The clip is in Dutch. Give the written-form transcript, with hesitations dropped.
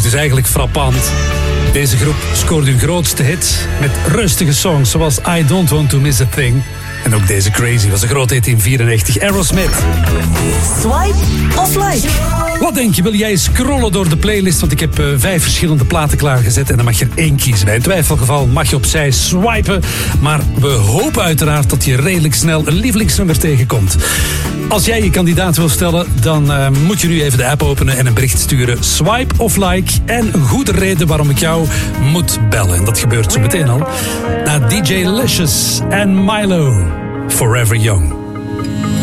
is eigenlijk frappant. Deze groep scoorde hun grootste hit met rustige songs zoals I Don't Want To Miss A Thing. En ook deze Crazy was een grote hit in 1994. Aerosmith. Swipe of like? Wat denk je, wil jij scrollen door de playlist? Want ik heb 5 verschillende platen klaargezet en dan mag je er 1 kiezen. Bij een twijfelgeval mag je opzij swipen. Maar we hopen uiteraard dat je redelijk snel een lievelingsnummer tegenkomt. Als jij je kandidaat wil stellen, dan moet je nu even de app openen en een bericht sturen. Swipe of like. En een goede reden waarom ik jou moet bellen. En dat gebeurt zo meteen al. Na DJ Licious en Milo. Forever Young.